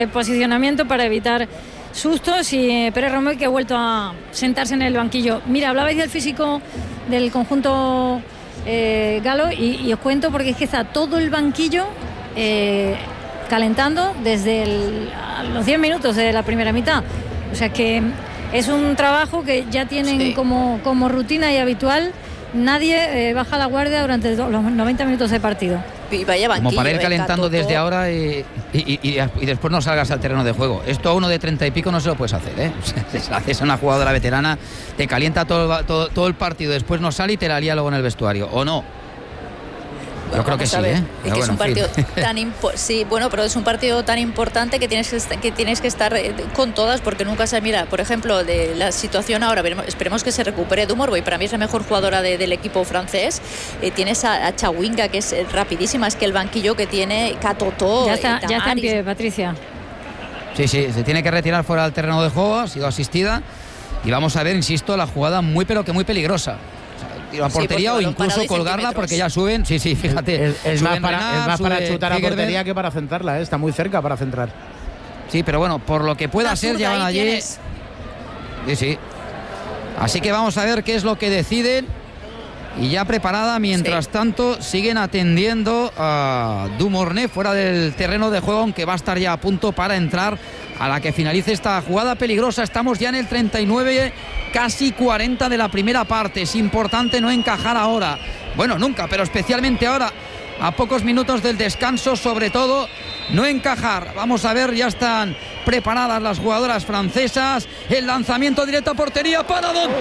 posicionamiento para evitar sustos, y Pérez Romeu, que ha vuelto a sentarse en el banquillo. Mira, hablabais del físico del conjunto galo, y os cuento porque es que está todo el banquillo calentando desde los 10 minutos de la primera mitad. O sea que es un trabajo que ya tienen como rutina y habitual. Nadie baja la guardia durante los 90 minutos de partido. Y vaya banquillo, como para ir calentando desde ahahora y después no salgas al terreno de juego. Esto a uno de 30 y pico no se lo puedes hacer, ¿eh? Si haces a una jugadora veterana, te calienta todo el partido, después no sale y te la lía luego en el vestuario, ¿o no? Yo creo que sí, ¿eh? Es que es un partido pero es un partido tan importante que tienes que estar con todas, porque nunca se mira. Por ejemplo, de la situación ahora, esperemos que se recupere Dumorboy, para mí es la mejor jugadora del equipo francés. Tienes a Chawinga, que es rapidísima, es que el banquillo que tiene Catotó. Ya está en pie, Patricia. Sí, se tiene que retirar fuera del terreno de juego, ha sido asistida, y vamos a ver, insisto, la jugada muy peligrosa. Tiro a portería o incluso colgarla, porque ya suben. Sí, fíjate. Es más para chutar a portería que para centrarla, ¿eh? Está muy cerca para centrar. Sí, pero bueno, por lo que pueda ser, ya van allí. Sí. Así que vamos a ver qué es lo que deciden. Y ya preparada, mientras tanto, siguen atendiendo a Dumornay fuera del terreno de juego, aunque va a estar ya a punto para entrar a la que finalice esta jugada peligrosa. Estamos ya en el 39, casi 40 de la primera parte. Es importante no encajar ahora. Bueno, nunca, pero especialmente ahora, a pocos minutos del descanso, sobre todo, no encajar. Vamos a ver, ya están preparadas las jugadoras francesas. El lanzamiento directo a portería. Paradón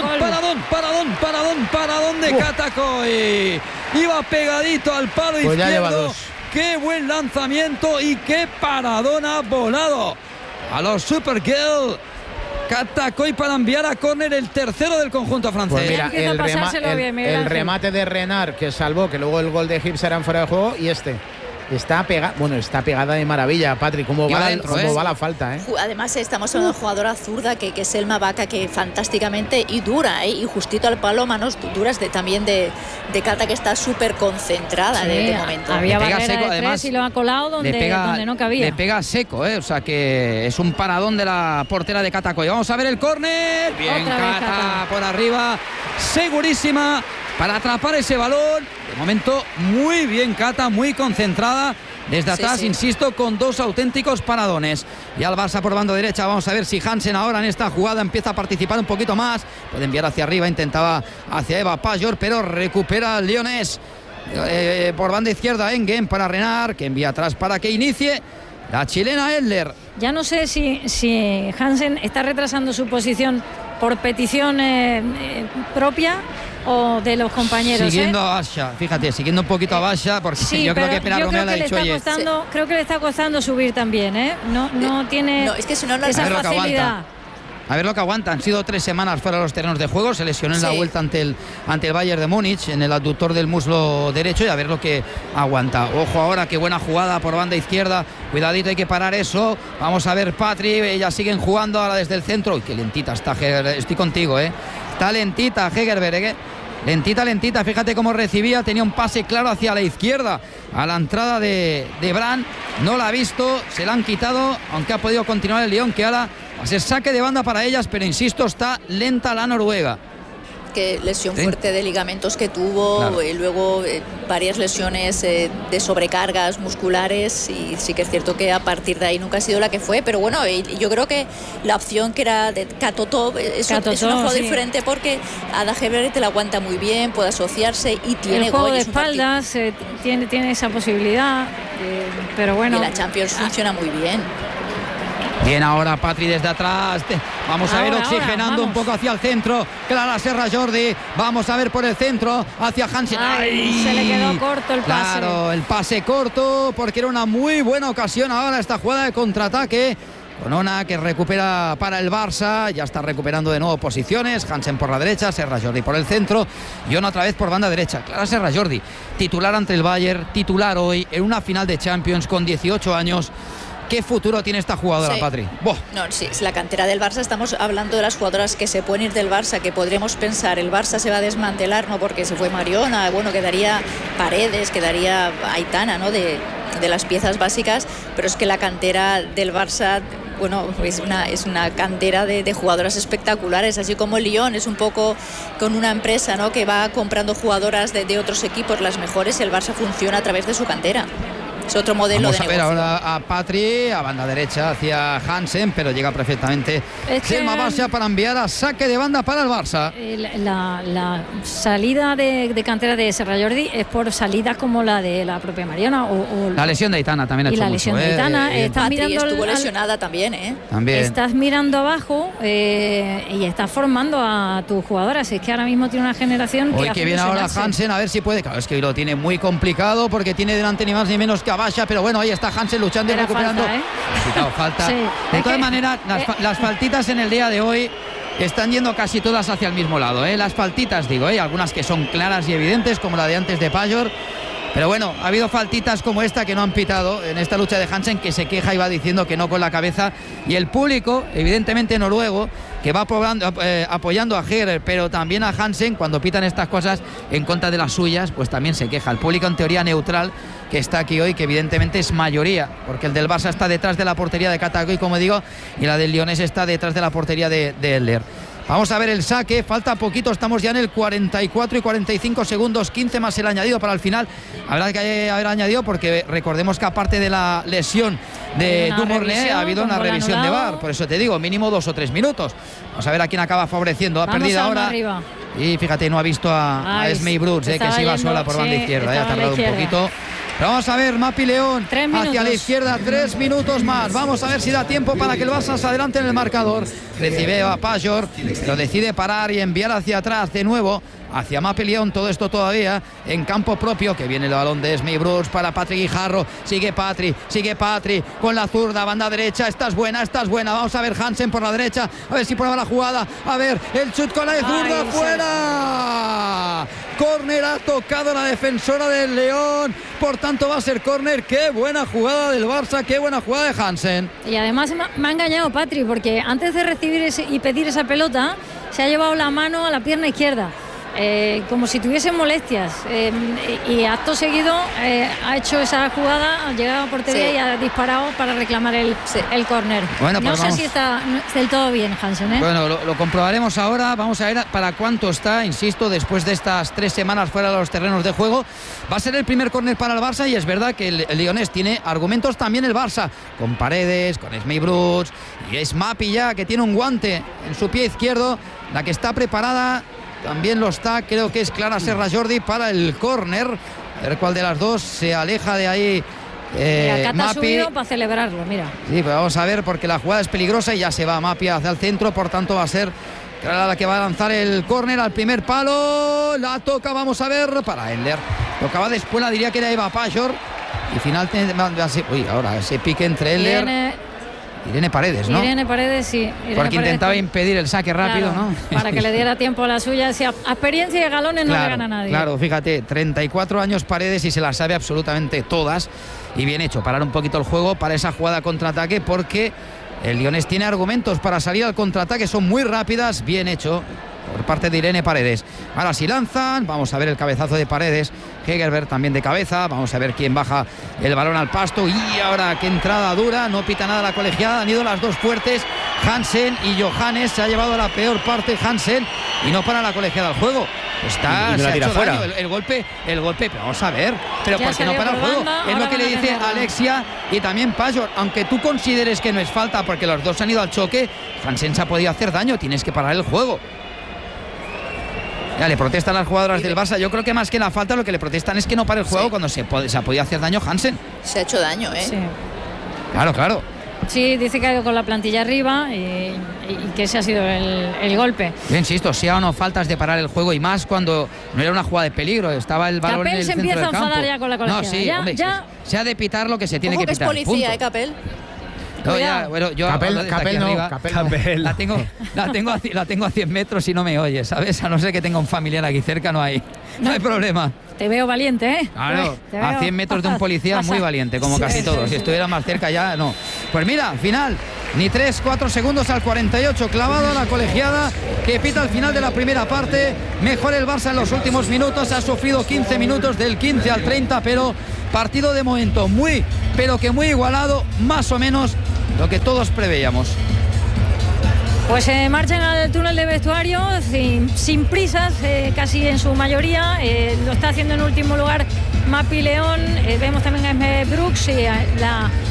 de Catacoy. Iba pegadito al palo izquierdo. Qué buen lanzamiento y qué paradón ha volado a los Supergirl. Catacoy para enviar a córner el tercero del conjunto francés. Pues mira, el remate de Renard, que salvó, que luego el gol de Gibbs era en fuera de juego, y está pegada de maravilla, Patri. ¿Cómo va la falta, eh? Además, estamos hablando de una jugadora zurda que es Selma Vaca, que fantásticamente y dura, y justito al palo, manos duras también de Cata, que está súper concentrada de momento. Había barrera seco, de además, y lo ha colado donde no cabía. Le pega seco, o sea que es un paradón de la portera de Catacoy. Vamos a ver el córner. Bien, Cata por arriba, segurísima para atrapar ese balón. De momento, muy bien Cata, muy concentrada desde atrás, insisto, con dos auténticos paradones. Y al Barça por banda derecha. Vamos a ver si Hansen ahora en esta jugada empieza a participar un poquito más. Puede enviar hacia arriba, intentaba hacia Eva Pajor, pero recupera el Lyonés. Por banda izquierda, Engen para Renard, que envía atrás para que inicie la chilena Edler. Ya no sé si Hansen está retrasando su posición por petición propia o de los compañeros. Siguiendo a Basha, fíjate, siguiendo un poquito a Basha, porque yo creo que Pilar Romeo le ha dicho, oye. Creo que le está costando subir también, ¿eh? No tiene esa facilidad. A ver lo que aguanta. Han sido 3 semanas fuera de los terrenos de juego. Se lesionó en la vuelta ante el Bayern de Múnich, en el aductor del muslo derecho, y a ver lo que aguanta. Ojo ahora, qué buena jugada por banda izquierda. Cuidadito, hay que parar eso. Vamos a ver Patri, ellas siguen jugando ahora desde el centro. Uy, qué lentita está Hegerberg. Estoy contigo, Está lentita Hegerberg, Lentita, fíjate cómo recibía, tenía un pase claro hacia la izquierda a la entrada de Brand, no la ha visto, se la han quitado, aunque ha podido continuar el Lyon, que ahora va a ser saque de banda para ellas, pero insisto, está lenta la noruega. Que lesión fuerte de ligamentos que tuvo, y luego varias lesiones de sobrecargas musculares, y sí que es cierto que a partir de ahí nunca ha sido la que fue, pero bueno, yo creo que la opción que era de Catotó es una jugada diferente, porque Ada Hegerberg te la aguanta muy bien, puede asociarse y tiene el juego de espaldas, tiene esa posibilidad, pero bueno. Y la Champions funciona muy bien. Bien ahora Patri desde atrás. Vamos a ver oxigenando un poco hacia el centro. Clara Serra Jordi. Vamos a ver por el centro hacia Hansen. Se le quedó corto el pase. Claro, el pase corto, porque era una muy buena ocasión ahora esta jugada de contraataque. Onona, que recupera para el Barça, ya está recuperando de nuevo posiciones. Hansen por la derecha, Serra Jordi por el centro y Ona otra vez por banda derecha. Clara Serra Jordi, titular ante el Bayern, titular hoy en una final de Champions con 18 años. ¿Qué futuro tiene esta jugadora, Patri? No, sí, es la cantera del Barça. Estamos hablando de las jugadoras que se pueden ir del Barça, que podríamos pensar, el Barça se va a desmantelar, no porque se fue Mariona, bueno, quedaría Paredes, quedaría Aitana, ¿no? De las piezas básicas, pero es que la cantera del Barça, bueno, es una cantera de jugadoras espectaculares, así como el Lyon es un poco con una empresa, ¿no?, que va comprando jugadoras de otros equipos, las mejores. El Barça funciona a través de su cantera. Es otro modelo de negocio. Vamos a ver ahora a Patri, a banda derecha hacia Hansen, pero llega perfectamente Gemma Basi para enviar a saque de banda para el Barça. La salida de cantera de Serra Jordi es por salidas como la de la propia Mariona. La lesión de Aitana también ha hecho mucho. La lesión de Aitana. Patri estuvo lesionada también, ¿eh? También. Estás mirando abajo y estás formando a tus jugadoras. Es que ahora mismo tiene una generación hoy que viene ahora Hansen, a ver si puede. Claro, es que hoy lo tiene muy complicado porque tiene delante ni más ni menos que Basia, pero bueno, ahí está Hansen luchando y recuperando. Falta. Sí. De todas maneras, las faltitas en el día de hoy están yendo casi todas hacia el mismo lado, ¿eh? Las faltitas, digo, algunas que son claras y evidentes, como la de antes de Pajor. Pero bueno, ha habido faltitas como esta que no han pitado en esta lucha de Hansen, que se queja y va diciendo que no con la cabeza. Y el público, evidentemente noruego, que va apoyando a Heger, pero también a Hansen, cuando pitan estas cosas en contra de las suyas, pues también se queja. El público en teoría neutral que está aquí hoy, que evidentemente es mayoría, porque el del Barça está detrás de la portería de Katakoy, como digo, y la del Lyonés está detrás de la portería de Elder. Vamos a ver el saque, falta poquito, estamos ya en el 44 y 45 segundos, 15 más el añadido para el final. Habrá que haber añadido porque recordemos que aparte de la lesión de Dumornay ha habido una revisión de VAR, por eso te digo, mínimo 2 o 3 minutos. Vamos a ver a quién acaba favoreciendo, ha perdido ahora. Arriba. Y fíjate, no ha visto a Esmei Brooks, que se iba sola por banda izquierda, ha tardado un poquito. Pero vamos a ver, Mapi León hacia la izquierda, 3 minutos más. Vamos a ver si da tiempo para que el Barça se adelante en el marcador. Recibe a Pajor, lo decide parar y enviar hacia atrás de nuevo hacia Mapi León. Todo esto todavía en campo propio, que viene el balón de Esmei Brooks para Patri Guijarro. Sigue Patri con la zurda, banda derecha. Esta es buena. Vamos a ver Hansen por la derecha, a ver si prueba la jugada. A ver, el chut con la de zurda, fuera. Córner, ha tocado la defensora del León, por tanto va a ser córner. Qué buena jugada del Barça, qué buena jugada de Hansen. Y además me ha engañado Patri, porque antes de recibir y pedir esa pelota se ha llevado la mano a la pierna izquierda, como si tuviese molestias, y acto seguido ha hecho esa jugada, ha llegado a portería y ha disparado para reclamar el córner. Bueno, pues no sé si está del todo bien Hansen, ¿eh? Bueno, lo comprobaremos ahora. Vamos a ver para cuánto está, insisto, después de estas 3 semanas fuera de los terrenos de juego. Va a ser el primer córner para el Barça, y es verdad que el Lyonés tiene argumentos también el Barça, con Paredes, con Esmei Brooks, y es Mapi ya, que tiene un guante en su pie izquierdo, la que está preparada. También lo está, creo que es Clara Serra Jordi para el córner. A ver cuál de las dos se aleja de ahí. Acá está subido para celebrarlo, mira. Sí, pues vamos a ver, porque la jugada es peligrosa y ya se va Mapi hacia el centro, por tanto va a ser Clara la que va a lanzar el córner al primer palo. La toca, vamos a ver, para Elder. Tocaba después, la diría que era Eva Pajor. Y final, ahora ese pique entre Elder. Irene Paredes, ¿no? Irene Paredes, sí. Porque intentaba impedir el saque rápido, claro, ¿no? Para que le diera tiempo a la suya. Si a experiencia y a galones no le gana a nadie. Claro, fíjate, 34 años Paredes y se las sabe absolutamente todas. Y bien hecho, parar un poquito el juego para esa jugada contraataque, porque el Lyonés tiene argumentos para salir al contraataque, son muy rápidas, bien hecho por parte de Irene Paredes. Ahora sí lanzan, vamos a ver el cabezazo de Paredes. Hegerberg también de cabeza, vamos a ver quién baja el balón al pasto. Y ahora qué entrada dura, no pita nada la colegiada, han ido las dos fuertes, Hansen y Johannes. Se ha llevado la peor parte Hansen y no para la colegiada al juego. Está, se ha hecho daño el golpe, pero vamos a ver, pero ¿por qué no para el juego? Es lo que le dice Alexia y también Pajor. Aunque tú consideres que no es falta porque los dos han ido al choque, Hansen se ha podido hacer daño, tienes que parar el juego. Ya le protestan las jugadoras del Barça. Yo creo que más que la falta, lo que le protestan es que no pare el juego cuando se ha podido hacer daño Hansen. Se ha hecho daño, ¿eh? Sí. Claro. Sí, dice que ha ido con la plantilla arriba y que ese ha sido el golpe. Yo insisto, sea o no faltas de parar el juego, y más cuando no era una jugada de peligro, estaba el balón en el centro del campo. Capel se empieza a enfadar ya con la colegiada. No, sí, hombre, se ha de pitar lo que se tiene que pitar. Que es policía, Capel. No, ya, bueno, yo Capel la tengo a 100 metros y no me oye, ¿sabes? A no ser que tenga un familiar aquí cerca, no hay problema. Te veo valiente, ¿eh? Claro, a 100 metros de un policía muy valiente, como casi todos. Si estuviera más cerca ya, no. Pues mira, final, ni 3-4 segundos al 48, clavado a la colegiada que pita al final de la primera parte. Mejor el Barça en los últimos minutos, ha sufrido 15 minutos del 15 al 30, pero partido de momento muy pero que muy igualado, más o menos lo que todos preveíamos. Pues marchan al túnel de vestuario sin prisas, casi en su mayoría. Lo está haciendo en último lugar Mapi León. Vemos también a Esme Brooks y la